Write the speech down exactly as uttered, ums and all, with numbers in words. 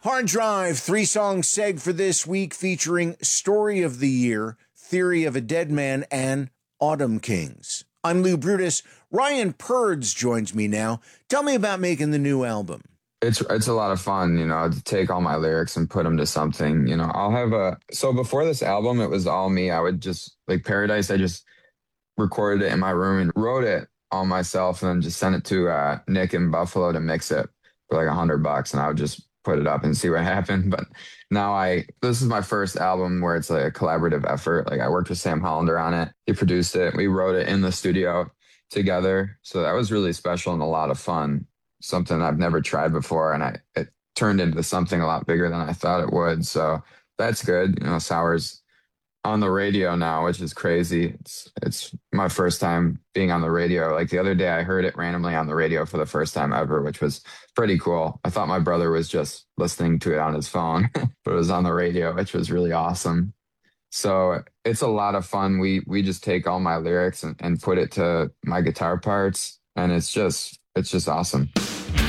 Hard Drive, three-song seg for this week featuring Story of the Year, Theory of a Dead Man, and Autumn Kings. I'm Lou Brutus. Ryan Purds joins me now. Tell me about making the new album. It's it's a lot of fun, you know, to take all my lyrics and put them to something. You know, I'll have a, so before this album, it was all me. I would just, like Paradise, I just recorded it in my room and wrote it all myself and then just sent it to uh, Nick in Buffalo to mix it for like a hundred bucks. And I would just put it up and see what happened. But now I, this is my first album where it's like a collaborative effort. Like I worked with Sam Hollander on it. He produced it. We wrote it in the studio together. So that was really special and a lot of fun. Something I've never tried before. And I, it turned into something a lot bigger than I thought it would. So that's good. You know, Sour's on the radio now, which is crazy. It's it's my first time being on the radio. Like the other day, I heard it randomly on the radio for the first time ever, which was pretty cool. I thought my brother was just listening to it on his phone, but it was on the radio, which was really awesome. So it's a lot of fun. We we just take all my lyrics and, and put it to my guitar parts, and it's just it's just awesome.